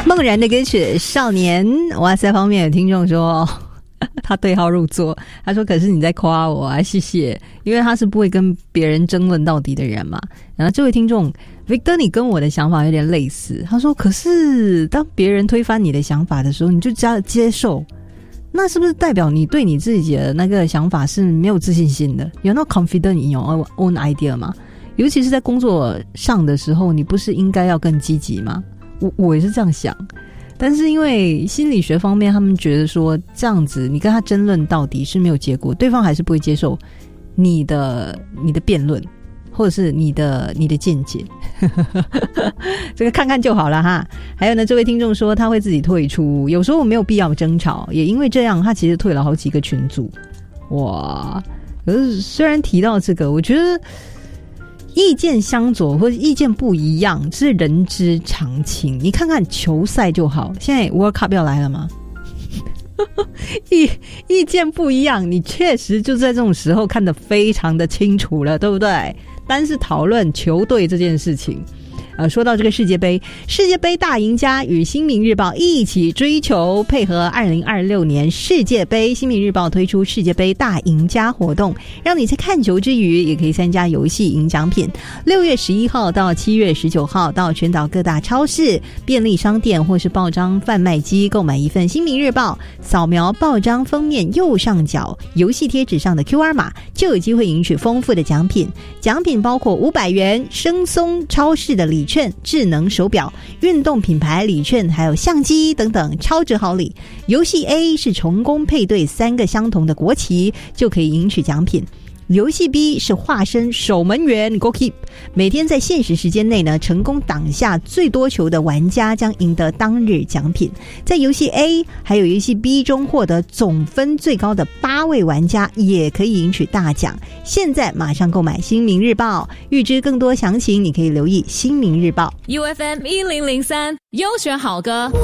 梦然的歌曲少年。哇塞，方面有听众说他对号入座，他说可是你在夸我啊，谢谢，因为他是不会跟别人争论到底的人嘛。然后这位听众 Victor 你跟我的想法有点类似，他说可是当别人推翻你的想法的时候你就接受，那是不是代表你对你自己的那个想法是没有自信心的？ You're not confident in your own idea 吗？尤其是在工作上的时候，你不是应该要更积极吗？我也是这样想，但是因为心理学方面他们觉得说这样子你跟他争论到底是没有结果，对方还是不会接受你的辩论或者是你的见解这个看看就好了哈。还有呢，这位听众说他会自己退出，有时候没有必要争吵，也因为这样他其实退了好几个群组。哇，可是虽然提到这个，我觉得意见相左或者意见不一样是人之常情，你看看球赛就好，现在 World Cup 要来了吗？意见不一样，你确实就在这种时候看得非常的清楚了，对不对？单是讨论球队这件事情，说到这个世界杯大赢家与新民日报一起追求，配合2026年世界杯，新民日报推出世界杯大赢家活动，让你在看球之余也可以参加游戏赢奖品。6月11号到7月19号到全岛各大超市、便利商店或是报章贩卖机购买一份新民日报，扫描报章封面右上角游戏贴纸上的 QR 码，就有机会赢取丰富的奖品。奖品包括500元生松超市的礼券、智能手表、运动品牌礼券，还有相机等等超值好礼。游戏 A 是成功配对3个相同的国旗，就可以赢取奖品。游戏 B 是化身守门员 Goalkeep， 每天在限时时间内呢，成功挡下最多球的玩家将赢得当日奖品。在游戏 A 还有游戏 B 中获得总分最高的8位玩家也可以赢取大奖。现在马上购买新民日报，预知更多详情你可以留意新民日报。 UFM 1003优选好歌。